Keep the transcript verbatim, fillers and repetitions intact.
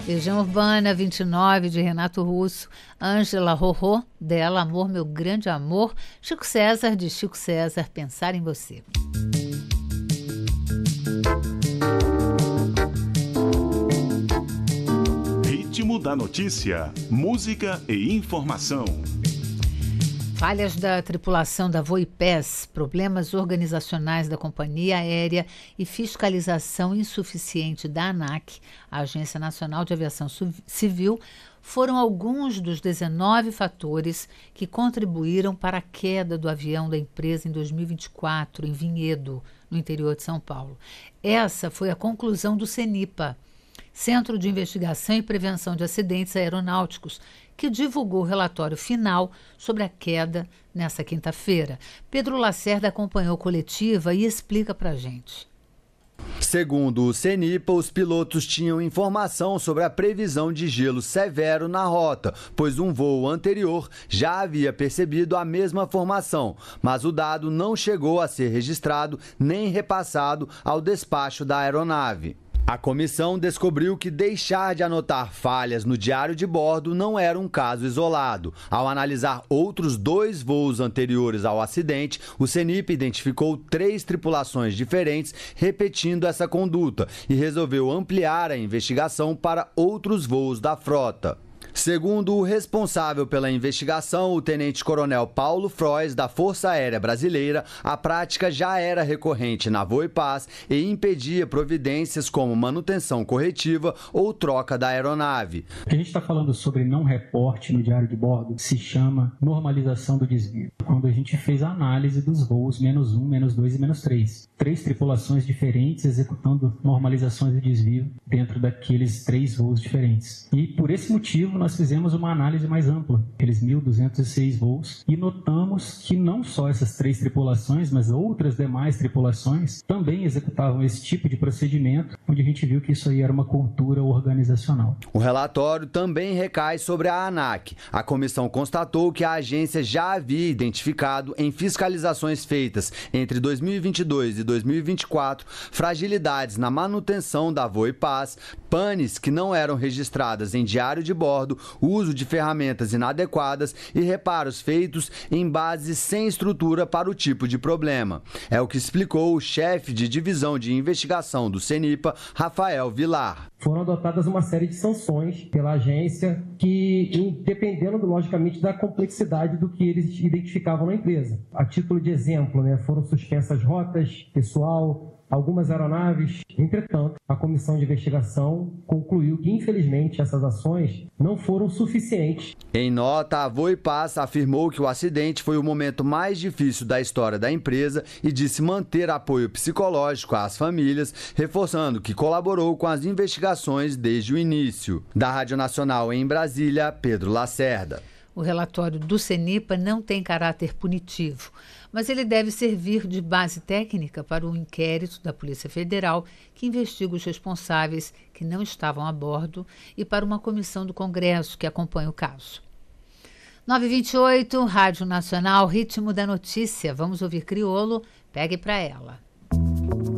Legião Urbana vinte e nove, de Renato Russo. Ângela Rorô, dela, Amor, Meu Grande Amor. Chico César, de Chico César, Pensar em Você. Ritmo da notícia, música e informação. Falhas da tripulação da Voipés, problemas organizacionais da companhia aérea e fiscalização insuficiente da ANAC, a Agência Nacional de Aviação Civil, foram alguns dos dezenove fatores que contribuíram para a queda do avião da empresa em dois mil e vinte e quatro, em Vinhedo, no interior de São Paulo. Essa foi a conclusão do CENIPA, Centro de Investigação e Prevenção de Acidentes Aeronáuticos, que divulgou o relatório final sobre a queda nessa quinta-feira. Pedro Lacerda acompanhou a coletiva e explica para a gente. Segundo o CENIPA, os pilotos tinham informação sobre a previsão de gelo severo na rota, pois um voo anterior já havia percebido a mesma formação, mas o dado não chegou a ser registrado nem repassado ao despacho da aeronave. A comissão descobriu que deixar de anotar falhas no diário de bordo não era um caso isolado. Ao analisar outros dois voos anteriores ao acidente, o CENIPA identificou três tripulações diferentes repetindo essa conduta e resolveu ampliar a investigação para outros voos da frota. Segundo o responsável pela investigação, o tenente-coronel Paulo Frois, da Força Aérea Brasileira, a prática já era recorrente na Voipás e impedia providências como manutenção corretiva ou troca da aeronave. O que a gente está falando sobre não reporte no diário de bordo se chama normalização do desvio. Quando a gente fez a análise dos voos menos um, menos dois e menos três. Três tripulações diferentes executando normalizações de desvio dentro daqueles três voos diferentes. E por esse motivo nós fizemos uma análise mais ampla, aqueles mil duzentos e seis voos, e notamos que não só essas três tripulações, mas outras demais tripulações também executavam esse tipo de procedimento, onde a gente viu que isso aí era uma cultura organizacional. O relatório também recai sobre a ANAC. A comissão constatou que a agência já havia identificado em fiscalizações feitas entre dois mil e vinte e dois e dois mil e vinte e quatro fragilidades na manutenção da Voipás, panes que não eram registradas em diário de bordo, uso de ferramentas inadequadas e reparos feitos em bases sem estrutura para o tipo de problema. É o que explicou o chefe de divisão de investigação do CENIPA, Rafael Vilar. Foram adotadas uma série de sanções pela agência que, dependendo, logicamente, da complexidade do que eles identificavam na empresa. A título de exemplo, né, foram suspensas rotas, pessoal, algumas aeronaves. Entretanto, a comissão de investigação concluiu que, infelizmente, essas ações não foram suficientes. Em nota, a Voipás afirmou que o acidente foi o momento mais difícil da história da empresa e disse manter apoio psicológico às famílias, reforçando que colaborou com as investigações desde o início. Da Rádio Nacional em Brasília, Pedro Lacerda. O relatório do CENIPA não tem caráter punitivo, mas ele deve servir de base técnica para o inquérito da Polícia Federal que investiga os responsáveis que não estavam a bordo e para uma comissão do Congresso que acompanha o caso. nove e vinte e oito, Rádio Nacional, Ritmo da Notícia. Vamos ouvir Criolo, pegue para ela.